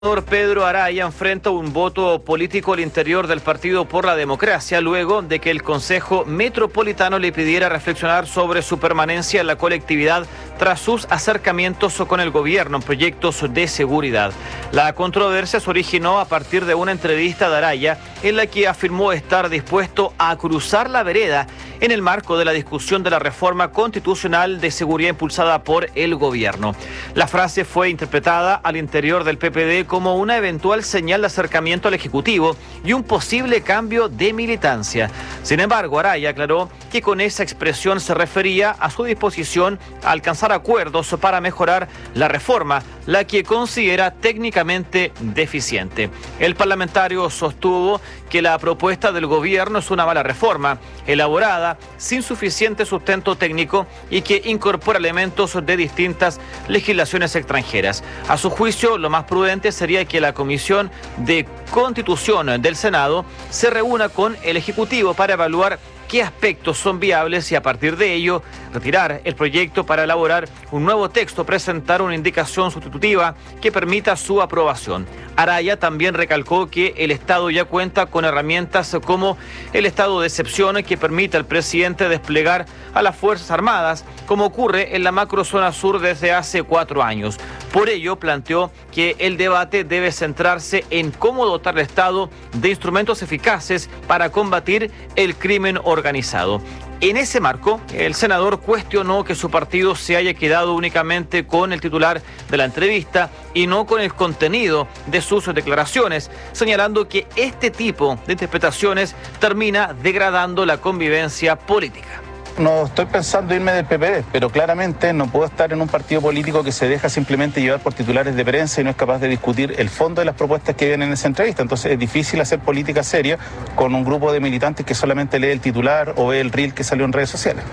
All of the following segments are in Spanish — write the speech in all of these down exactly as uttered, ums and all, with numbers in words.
Pedro Araya enfrenta un voto político al interior del Partido por la Democracia luego de que el Consejo Metropolitano le pidiera reflexionar sobre su permanencia en la colectividad tras sus acercamientos con el gobierno en proyectos de seguridad. La controversia se originó a partir de una entrevista de Araya en la que afirmó estar dispuesto a cruzar la vereda en el marco de la discusión de la reforma constitucional de seguridad impulsada por el gobierno. La frase fue interpretada al interior del P P D como una eventual señal de acercamiento al Ejecutivo y un posible cambio de militancia. Sin embargo, Araya aclaró que con esa expresión se refería a su disposición a alcanzar acuerdos para mejorar la reforma, la que considera técnicamente deficiente. El parlamentario sostuvo que la propuesta del gobierno es una mala reforma, elaborada sin suficiente sustento técnico y que incorpora elementos de distintas legislaciones extranjeras. A su juicio, lo más prudente sería que la Comisión de Constitución del Senado se reúna con el Ejecutivo para evaluar qué aspectos son viables y a partir de ello retirar el proyecto para elaborar un nuevo texto, presentar una indicación sustitutiva que permita su aprobación. Araya también recalcó que el Estado ya cuenta con herramientas como el estado de excepción que permite al presidente desplegar a las Fuerzas Armadas, como ocurre en la macrozona sur desde hace cuatro años. Por ello, planteó que el debate debe centrarse en cómo dotar al Estado de instrumentos eficaces para combatir el crimen organizado. En ese marco, el senador cuestionó que su partido se haya quedado únicamente con el titular de la entrevista y no con el contenido de sus declaraciones, señalando que este tipo de interpretaciones termina degradando la convivencia política. No estoy pensando irme del P P D, pero claramente no puedo estar en un partido político que se deja simplemente llevar por titulares de prensa y no es capaz de discutir el fondo de las propuestas que vienen en esa entrevista. Entonces es difícil hacer política seria con un grupo de militantes que solamente lee el titular o ve el reel que salió en redes sociales.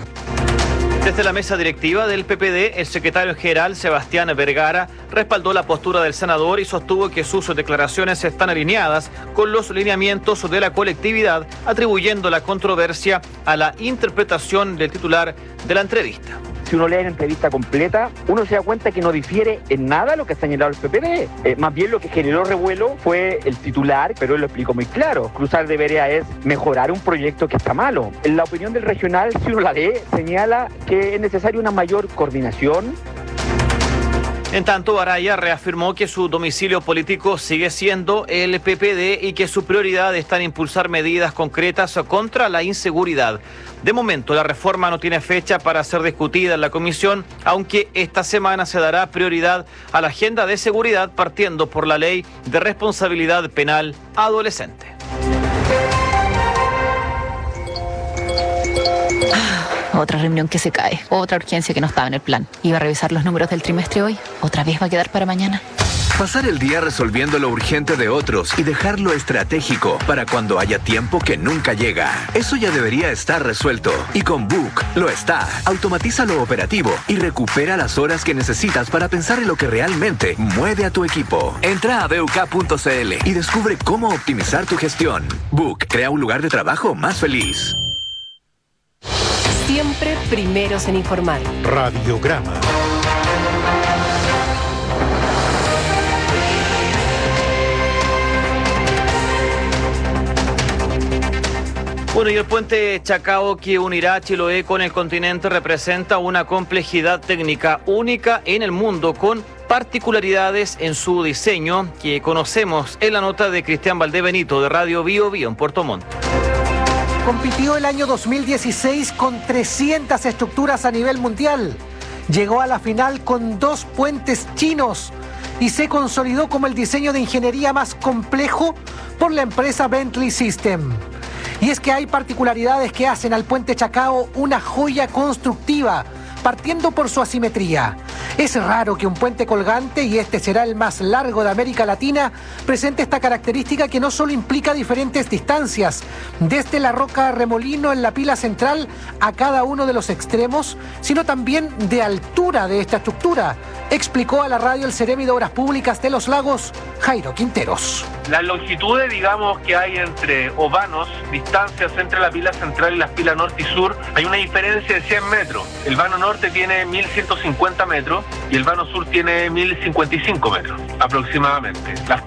Desde la mesa directiva del P P D, el secretario general Sebastián Vergara respaldó la postura del senador y sostuvo que sus declaraciones están alineadas con los lineamientos de la colectividad, atribuyendo la controversia a la interpretación del titular de la entrevista. Si uno lee la entrevista completa, uno se da cuenta que no difiere en nada lo que ha señalado el P P D. Eh, más bien lo que generó revuelo fue el titular, pero él lo explicó muy claro. Cruzar de vereda es mejorar un proyecto que está malo. En la opinión del regional, si uno la lee, señala que es necesaria una mayor coordinación. En tanto, Araya reafirmó que su domicilio político sigue siendo el P P D y que su prioridad está en impulsar medidas concretas contra la inseguridad. De momento, la reforma no tiene fecha para ser discutida en la comisión, aunque esta semana se dará prioridad a la agenda de seguridad partiendo por la ley de responsabilidad penal adolescente. Otra reunión que se cae, otra urgencia que no estaba en el plan. Iba a revisar los números del trimestre hoy, otra vez va a quedar para mañana. Pasar el día resolviendo lo urgente de otros y dejarlo estratégico para cuando haya tiempo que nunca llega. Eso ya debería estar resuelto. Y con Book lo está. Automatiza lo operativo y recupera las horas que necesitas para pensar en lo que realmente mueve a tu equipo. Entra a b u k punto c l y descubre cómo optimizar tu gestión. Book crea un lugar de trabajo más feliz. Siempre primeros en informar. Radiograma. Bueno, y el puente Chacao que unirá Chiloé con el continente representa una complejidad técnica única en el mundo con particularidades en su diseño que conocemos en la nota de Cristian Valdebenito de Radio Bio Bio en Puerto Montt. Compitió el año dos mil dieciséis con trescientas estructuras a nivel mundial. Llegó a la final con dos puentes chinos y se consolidó como el diseño de ingeniería más complejo por la empresa Bentley System. Y es que hay particularidades que hacen al puente Chacao una joya constructiva, partiendo por su asimetría. Es raro que un puente colgante, y este será el más largo de América Latina, presente esta característica que no solo implica diferentes distancias, desde la roca remolino en la pila central a cada uno de los extremos, sino también de altura de esta estructura, explicó a la radio el Seremi de Obras Públicas de Los Lagos, Jairo Quinteros. Las longitudes, digamos, que hay entre o vanos, distancias entre la pila central y las pilas norte y sur, hay una diferencia de cien metros. El vano norte tiene mil ciento cincuenta metros y el vano sur tiene mil cincuenta y cinco metros aproximadamente. Las